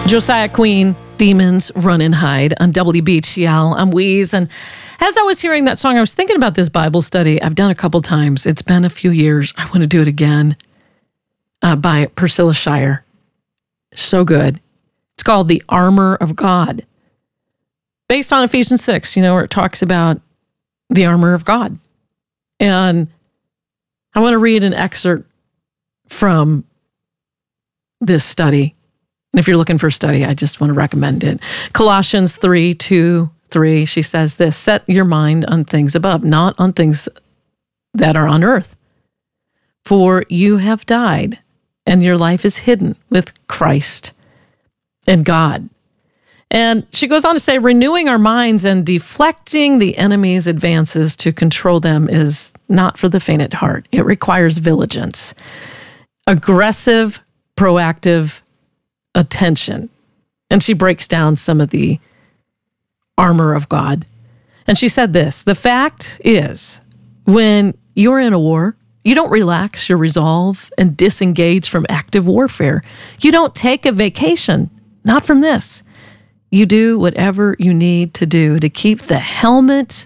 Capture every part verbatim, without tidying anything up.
Josiah Queen, Demons Run and Hide on W B T L. I'm Weeze. And as I was hearing that song, I was thinking about this Bible study I've done a couple times. It's been a few years. I want to do it again uh, by Priscilla Shirer. So good. It's called The Armor of God. Based on Ephesians six, you know, where it talks about the armor of God. And I want to read an excerpt from this study. And if you're looking for a study, I just want to recommend it. Colossians three, two, three, she says this: set your mind on things above, not on things that are on earth. For you have died, and your life is hidden with Christ in God. And she goes on to say, renewing our minds and deflecting the enemy's advances to control them is not for the faint at heart. It requires vigilance, aggressive, proactive attention. And she breaks down some of the armor of God. And she said this: the fact is, when you're in a war, you don't relax your resolve and disengage from active warfare. You don't take a vacation, not from this. You do whatever you need to do to keep the helmet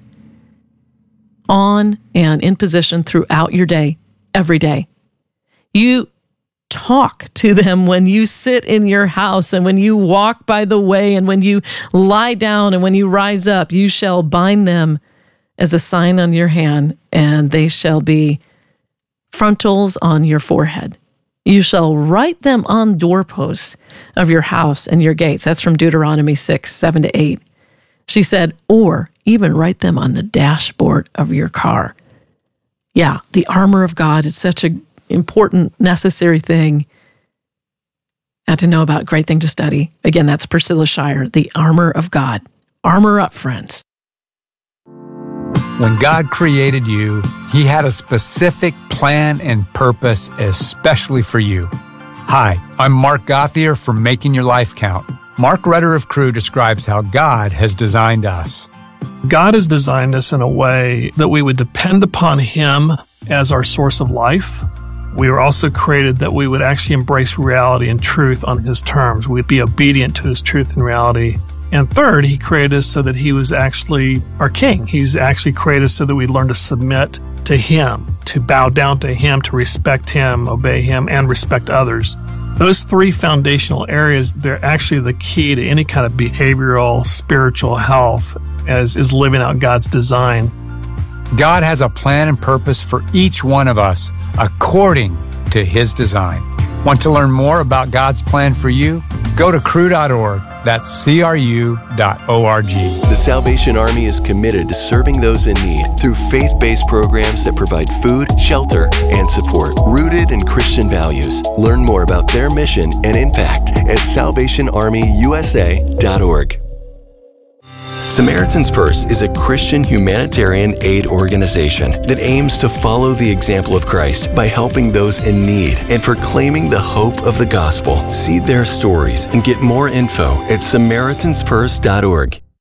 on and in position throughout your day, every day. You talk to them when you sit in your house and when you walk by the way and when you lie down and when you rise up. You shall bind them as a sign on your hand, and they shall be frontals on your forehead. You shall write them on doorposts of your house and your gates. That's from Deuteronomy six, seven to eight. She said, or even write them on the dashboard of your car. Yeah, the armor of God is such an important, necessary thing uh, to know about. Great thing to study. Again, that's Priscilla Shirer, The Armor of God. Armor up, friends. When God created you, He had a specific plan and purpose especially for you. Hi, I'm Mark Gauthier from Making Your Life Count. Mark Rudder of Crew describes how God has designed us. God has designed us in a way that we would depend upon Him as our source of life. We were also created that we would actually embrace reality and truth on His terms. We'd be obedient to His truth and reality. And third, He created us so that He was actually our King. He's actually created us so that we learn to submit to Him, to bow down to Him, to respect Him, obey Him, and respect others. Those three foundational areas, they're actually the key to any kind of behavioral, spiritual health, as is living out God's design. God has a plan and purpose for each one of us according to His design. Want to learn more about God's plan for you? Go to cru dot org. That's C R U dot O R G. The Salvation Army is committed to serving those in need through faith-based programs that provide food, shelter, and support, rooted in Christian values. Learn more about their mission and impact at salvation army u s a dot org. Samaritan's Purse is a Christian humanitarian aid organization that aims to follow the example of Christ by helping those in need and proclaiming the hope of the gospel. See their stories and get more info at samaritans purse dot org.